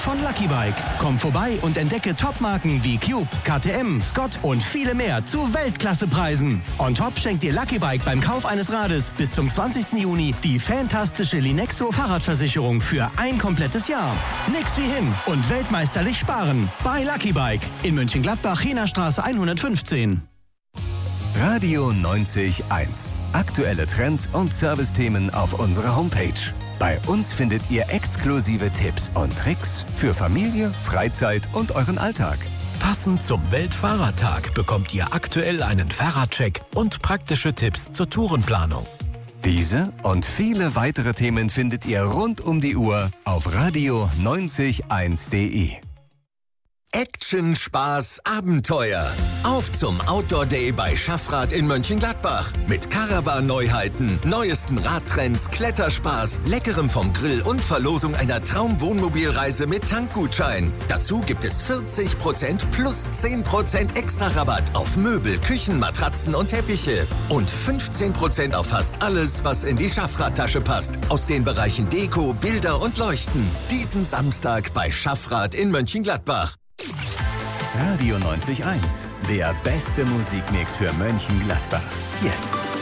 von Lucky Bike. Komm vorbei und entdecke Topmarken wie Cube, KTM, Scott und viele mehr zu Weltklassepreisen. On top schenkt dir Lucky Bike beim Kauf eines Rades bis zum 20. Juni die fantastische Linexo Fahrradversicherung für ein komplettes Jahr. Nix wie hin und weltmeisterlich sparen. Bei Lucky Bike in Mönchengladbach, Hehnerstraße 115. Radio 90.1. Aktuelle Trends und Servicethemen auf unserer Homepage. Bei uns findet ihr exklusive Tipps und Tricks für Familie, Freizeit und euren Alltag. Passend zum Weltfahrradtag bekommt ihr aktuell einen Fahrradcheck und praktische Tipps zur Tourenplanung. Diese und viele weitere Themen findet ihr rund um die Uhr auf radio901.de. Action, Spaß, Abenteuer. Auf zum Outdoor Day bei Schaffrad in Mönchengladbach. Mit Caravan-Neuheiten, neuesten Radtrends, Kletterspaß, Leckerem vom Grill und Verlosung einer Traum-Wohnmobilreise mit Tankgutschein. Dazu gibt es 40% plus 10% extra Rabatt auf Möbel, Küchen, Matratzen und Teppiche. Und 15% auf fast alles, was in die Schaffradtasche passt. Aus den Bereichen Deko, Bilder und Leuchten. Diesen Samstag bei Schaffrad in Mönchengladbach. Radio 90.1. Der beste Musikmix für Mönchengladbach. Jetzt.